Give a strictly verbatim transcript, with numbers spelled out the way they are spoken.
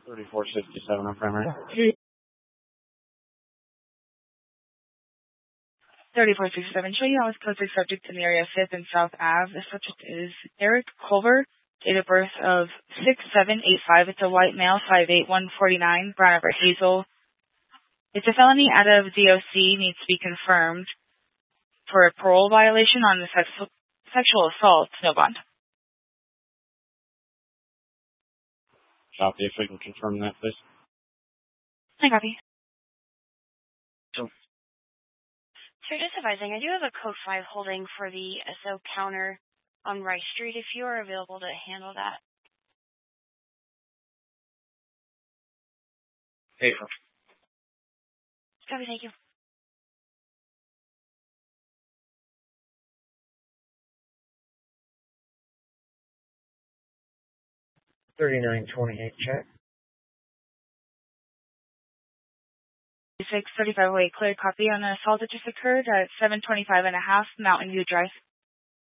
thirty-four sixty-seven on primary. thirty-four sixty-seven, show you how it's closely subject to the area fifth and South Ave. The subject is Eric Culver, date of birth of six seven eight five. It's a white male, five eight, one forty-nine, brown over hazel. It's a felony out of D O C, needs to be confirmed for a parole violation on the sex- sexual assault, no bond. Copy, if we can confirm that, please. I copy. So, Sir, just advising, I do have a code five holding for the S O counter on Rice Street, if you are available to handle that. April. Copy, thank you. thirty-nine twenty-eight, check. six thirty-five oh eight, clear copy on an assault that just occurred at seven twenty-five and a half Mountain View Drive.